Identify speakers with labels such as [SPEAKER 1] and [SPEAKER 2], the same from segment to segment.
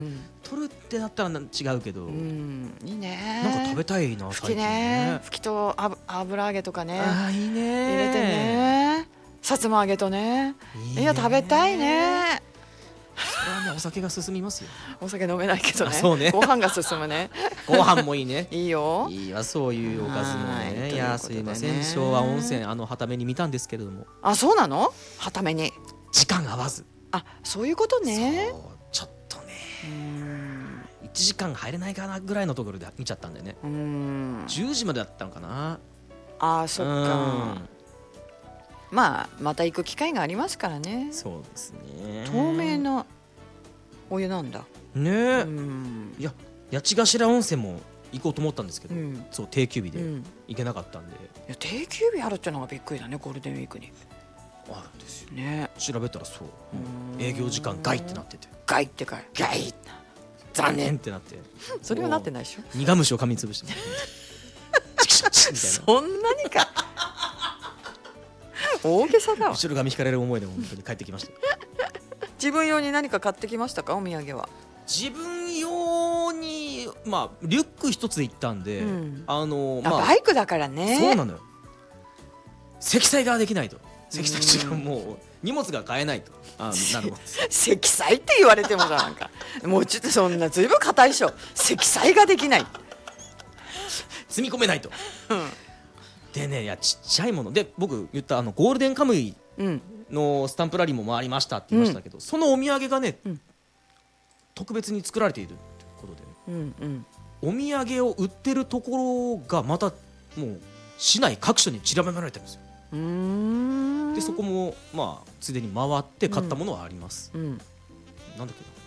[SPEAKER 1] 取るってなったら違うけど、
[SPEAKER 2] いいね。
[SPEAKER 1] なんか食べたいな最近ね。
[SPEAKER 2] ふきと油揚げとかね、
[SPEAKER 1] いいね、
[SPEAKER 2] 入れてね、さつま揚げとね、いや食べたいね。
[SPEAKER 1] それはね、お酒が進みますよ。
[SPEAKER 2] お酒飲めないけどね。
[SPEAKER 1] そうね。
[SPEAKER 2] ご飯が進むね。
[SPEAKER 1] ご飯もいいね。
[SPEAKER 2] いいよ。
[SPEAKER 1] いいわ、そういうおかずもね。いや、すいません、昭和温泉はために見たんですけれども。
[SPEAKER 2] あ、そうなの？はために。
[SPEAKER 1] 時間合わず。
[SPEAKER 2] あ、そういうことね。
[SPEAKER 1] そう、ちょっとね。1時間入れないかなぐらいのところで見ちゃったんだよね。10時までだったのかな。
[SPEAKER 2] あ、そっか。まあまた行く機会がありますからね。
[SPEAKER 1] そうですね。
[SPEAKER 2] 透明なお湯なんだ
[SPEAKER 1] ね。いや、八ヶ頭温泉も行こうと思ったんですけど、そう定休日で行けなかったんで。
[SPEAKER 2] いや、定休日あるってのがびっくりだね。ゴールデンウィークに
[SPEAKER 1] あるんですよ
[SPEAKER 2] ね。
[SPEAKER 1] 調べたらそう、営業時間外ってなってて、
[SPEAKER 2] 外ってかい、外
[SPEAKER 1] 残念ってなって、
[SPEAKER 2] それはなってないでしょ。
[SPEAKER 1] 苦虫を噛みつぶして
[SPEAKER 2] そんなにか。大げさだわ。
[SPEAKER 1] 後ろ髪引かれる思いで本当に帰ってきました。
[SPEAKER 2] 自分用に何か買ってきましたか？お土産は。
[SPEAKER 1] 自分用にまあリュック一つで行ったんで、
[SPEAKER 2] バイクだからね。
[SPEAKER 1] そうなのよ。積載ができないと、積載違う、もう荷物が買えないと。なるほど。
[SPEAKER 2] 積載って言われてもさ、なんかもうちょっとそんなずいぶん硬いでしょ。積載ができない、
[SPEAKER 1] 積み込めないと。でね、いやちっちゃいもので、僕言ったゴールデンカムイのスタンプラリーも回りましたって言いましたけど、そのお土産がね、特別に作られているということで、お土産を売ってるところがまたもう市内各所に散らばられてるんですよ。でそこもまあついでに回って買ったものはあります。なんだっけな、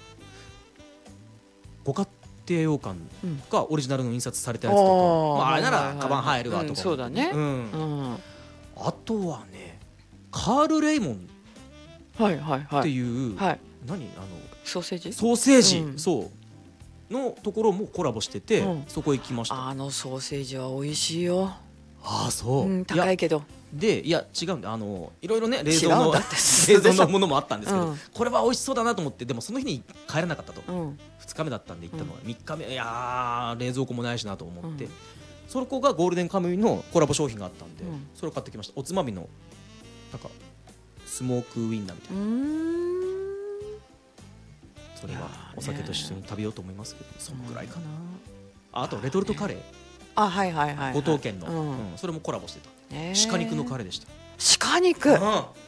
[SPEAKER 1] ご家庭洋館がオリジナルの印刷されたやつとか、あれならカバン入るわとか。
[SPEAKER 2] そうだね。
[SPEAKER 1] あとはね、カール・レイモンっていう何
[SPEAKER 2] ソーセージ
[SPEAKER 1] そうのところもコラボしてて、そこ行きました。
[SPEAKER 2] ソーセージは美味しいよ。
[SPEAKER 1] ああ、そう。
[SPEAKER 2] 高いけど。
[SPEAKER 1] で、いや違うんだ、いろいろね、冷蔵のものもあったんですけど、これは美味しそうだなと思って、でもその日に帰らなかったと。2日目だったんで行ったのは、3日目、いや冷蔵庫もないしなと思って、そこがゴールデンカムイのコラボ商品があったんで、それを買ってきました。おつまみのなんかスモークウインナーみたいな。それはお酒と一緒に食べようと思いますけど、そのぐらいかな。あとレトルトカレー、五島県の、それもコラボしてた。鹿肉のカレーでした。
[SPEAKER 2] 鹿肉。は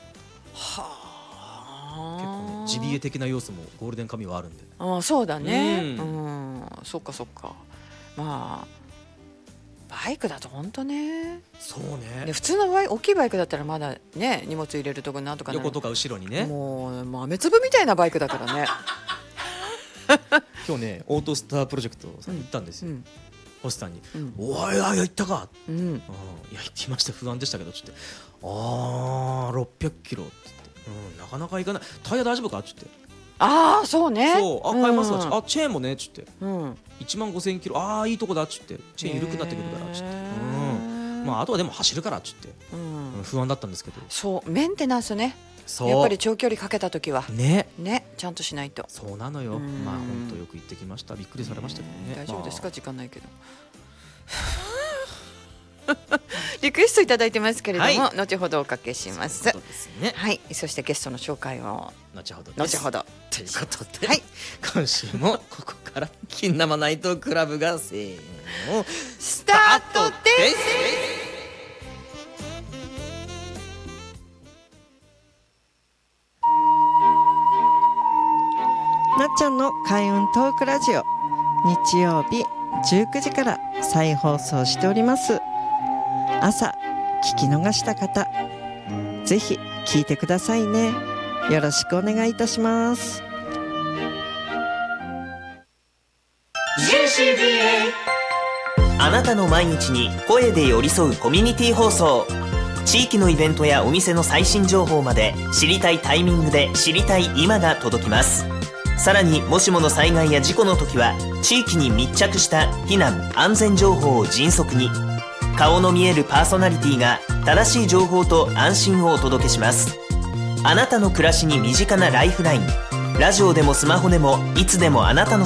[SPEAKER 1] あ。結構ね、ジビエ的な要素もゴールデンカムイはあるんで。
[SPEAKER 2] ああ、そうだね。そっかそっか。まあバイクだと本当ね。
[SPEAKER 1] そうね。
[SPEAKER 2] 普通の大きいバイクだったらまだね、荷物入れるとこなんとか
[SPEAKER 1] 横とか後ろにね。
[SPEAKER 2] もう豆粒みたいなバイクだからね。
[SPEAKER 1] 今日ね、オートスタープロジェクトさん行ったんですよ。星さんに「おい、行ったか」いや、行ってました。不安でしたけど、ちょっと600キロって言って、なかなか行かない。タイヤ大丈夫かって言って。ああ、そうね。そう、買いますわ。チェーンもねっつって、15000キロ、いいとこだっつって、チェーン緩くなってくるからっつって、まああとはでも走るからっつって、不安だったんですけど。そうメンテナンスね。やっぱり長距離かけた時はねちゃんとしないと。そうなのよ。まあ本当よく行ってきました。びっくりされましたけどね。大丈夫ですか？時間ないけど。リクエストいただいてますけれども、後ほどおかけします。はい、そしてゲストの紹介を後ほどということで、今週もここから金生ナイトクラブがせーのスタートです。
[SPEAKER 3] なっちゃんの開運トークラジオ、日曜日19時から再放送しております。朝聞き逃した方、ぜひ聞いてくださいね。よろしくお願いいたします。
[SPEAKER 4] GCBA あなたの毎日に声で寄り添うコミュニティ放送。地域のイベントやお店の最新情報まで、知りたいタイミングで知りたい今が届きます。さらに、もしもの災害や事故の時は地域に密着した避難安全情報を迅速に、顔の見えるパーソナリティが正しい情報と安心をお届けします。あなたの暮らしに身近なライフライン、 ラジオでもスマホでもいつでもあなたの